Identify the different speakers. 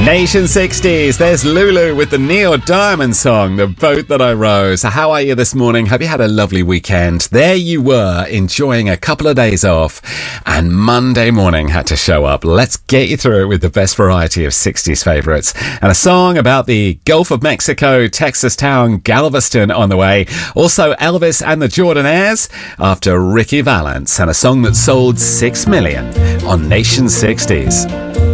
Speaker 1: Nation 60s, there's Lulu with the Neil Diamond song, The Boat That I Row. So how are you this morning? Hope you had a lovely weekend. There you were, enjoying a couple of days off, and Monday morning had to show up. Let's get you through it with the best variety of 60s favourites. And a song about the Gulf of Mexico, Texas town Galveston on the way. Also Elvis and the Jordanaires after Ricky Valance, and a song that sold 6 million on Nation 60s.